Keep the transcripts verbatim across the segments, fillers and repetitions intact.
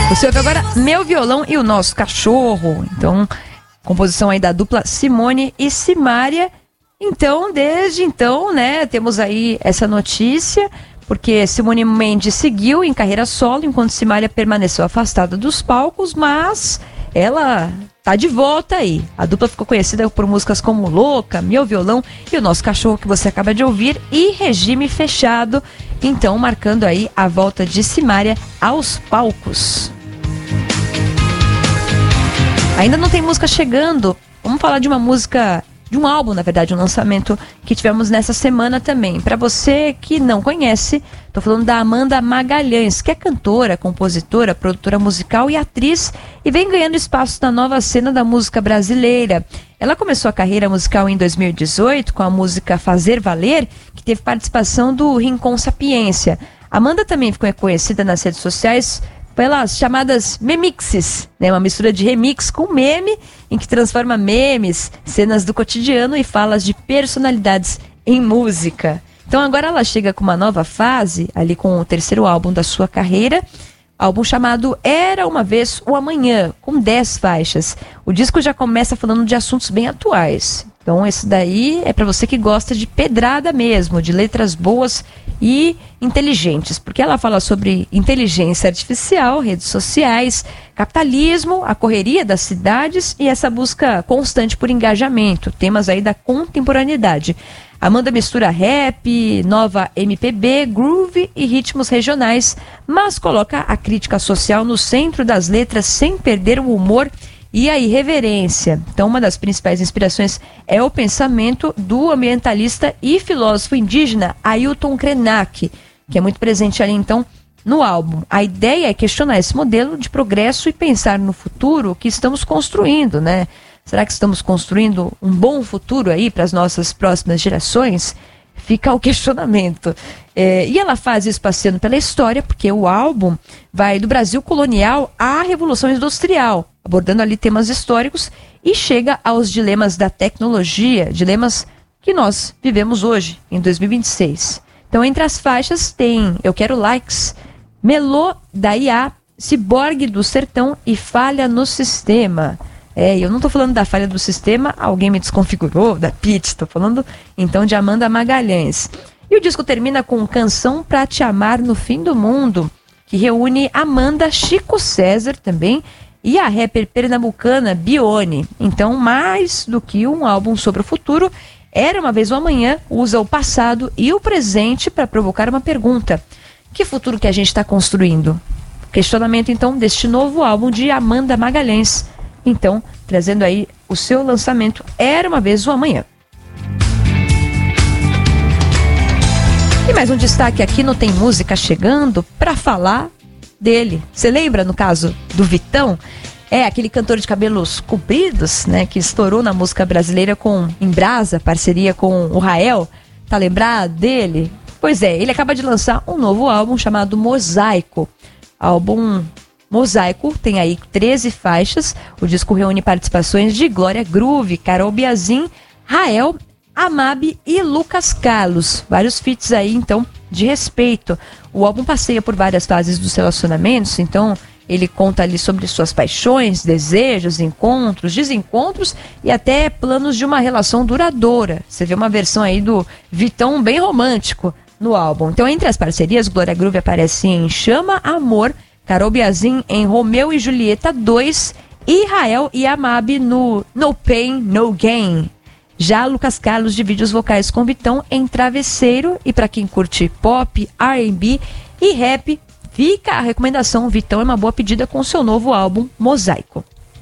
Você ouve agora Meu Violão e o Nosso Cachorro. Então, composição aí da dupla Simone e Simária. Então, desde então, né, temos aí essa notícia, porque Simone Mendes seguiu em carreira solo, enquanto Simária permaneceu afastada dos palcos, mas ela tá de volta aí. A dupla ficou conhecida por músicas como Louca, Meu Violão e o Nosso Cachorro, que você acaba de ouvir, e Regime Fechado, então marcando aí a volta de Simária aos palcos. Ainda não tem música chegando, vamos falar de uma música, de um álbum, na verdade, um lançamento que tivemos nessa semana também. Para você que não conhece, tô falando da Amanda Magalhães, que é cantora, compositora, produtora musical e atriz, e vem ganhando espaço na nova cena da música brasileira. Ela começou a carreira musical em dois mil e dezoito com a música Fazer Valer, que teve participação do Rincon Sapiência. Amanda também ficou conhecida nas redes sociais pelas chamadas memixes, né? Uma mistura de remix com meme, em que transforma memes, cenas do cotidiano e falas de personalidades em música. Então agora ela chega com uma nova fase, ali com o terceiro álbum da sua carreira, álbum chamado Era Uma Vez o Amanhã, com dez faixas. O disco já começa falando de assuntos bem atuais. Então esse daí é para você que gosta de pedrada mesmo, de letras boas e inteligentes, porque ela fala sobre inteligência artificial, redes sociais, capitalismo, a correria das cidades e essa busca constante por engajamento, temas aí da contemporaneidade. Amanda mistura rap, nova M P B, groove e ritmos regionais, mas coloca a crítica social no centro das letras sem perder o humor e a irreverência. Então, uma das principais inspirações é o pensamento do ambientalista e filósofo indígena Ailton Krenak, que é muito presente ali, então, no álbum. A ideia é questionar esse modelo de progresso e pensar no futuro que estamos construindo, né? Será que estamos construindo um bom futuro aí para as nossas próximas gerações? Fica o questionamento. É, e ela faz isso passeando pela história, porque o álbum vai do Brasil colonial à Revolução Industrial, abordando ali temas históricos, e chega aos dilemas da tecnologia, dilemas que nós vivemos hoje, em dois mil e vinte e seis. Então, entre as faixas tem Eu Quero Likes, Melô da I A, Ciborgue do Sertão e Falha no Sistema. É, eu não estou falando da falha do sistema, alguém me desconfigurou, da Pitty, estou falando então de Amanda Magalhães. E o disco termina com Canção Pra Te Amar no Fim do Mundo, que reúne Amanda, Chico César também e a rapper pernambucana Bione. Então, mais do que um álbum sobre o futuro, Era Uma Vez o Amanhã usa o passado e o presente para provocar uma pergunta. Que futuro que a gente está construindo? Questionamento então deste novo álbum de Amanda Magalhães. Então, trazendo aí o seu lançamento Era Uma Vez o Amanhã. E mais um destaque aqui no Tem Música Chegando para falar dele. Você lembra, no caso, do Vitão? É, aquele cantor de cabelos compridos, né, que estourou na música brasileira com Embrasa, parceria com o Rael. Tá lembrado dele? Pois é, ele acaba de lançar um novo álbum chamado Mosaico. Álbum Mosaico tem aí treze faixas. O disco reúne participações de Glória Groove, Carol Biazin, Rael, Amabe e Lucas Carlos. Vários feats aí, então, de respeito. O álbum passeia por várias fases dos relacionamentos, então ele conta ali sobre suas paixões, desejos, encontros, desencontros e até planos de uma relação duradoura. Você vê uma versão aí do Vitão bem romântico no álbum. Então, entre as parcerias, Glória Groove aparece em Chama Amor, Carol Biazin em Romeu e Julieta dois e Rael e Amabe no No Pain, No Gain. Já Lucas Carlos divide os vocais com Vitão em Travesseiro, e para quem curte pop, R and B e rap, fica a recomendação. Vitão é uma boa pedida com seu novo álbum Mosaico.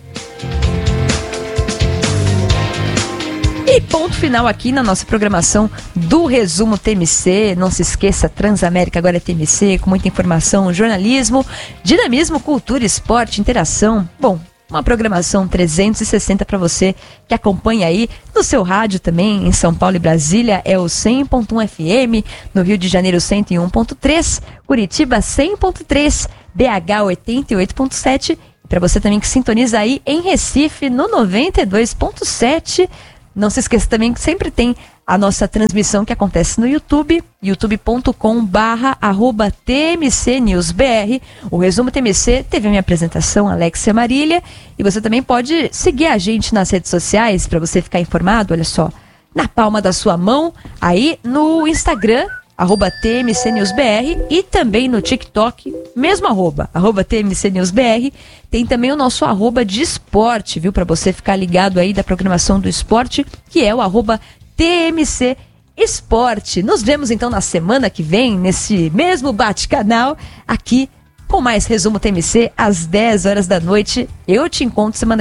E ponto final aqui na nossa programação do Resumo T M C. Não se esqueça, Transamérica agora é T M C, com muita informação, jornalismo, dinamismo, cultura, esporte, interação. Bom, uma programação trezentos e sessenta para você que acompanha aí no seu rádio também. Em São Paulo e Brasília é o cem ponto um F M, no Rio de Janeiro cento e um ponto três, Curitiba cem ponto três, B H oitenta e oito ponto sete, e para você também que sintoniza aí em Recife no noventa e dois ponto sete. Não se esqueça também que sempre tem a nossa transmissão que acontece no YouTube, youtube ponto com barra arroba T M C News B R. O Resumo T M C teve a minha apresentação, Alexia Marília, e você também pode seguir a gente nas redes sociais para você ficar informado, olha só, na palma da sua mão, aí no Instagram, arroba T M C News B R, e também no TikTok, mesmo arroba, arroba T M C News B R. Tem também o nosso arroba de esporte, viu? Para você ficar ligado aí da programação do esporte, que é o arroba T M C Esporte. Nos vemos então na semana que vem, nesse mesmo bate-canal, aqui com mais Resumo T M C, às dez horas da noite. Eu te encontro semana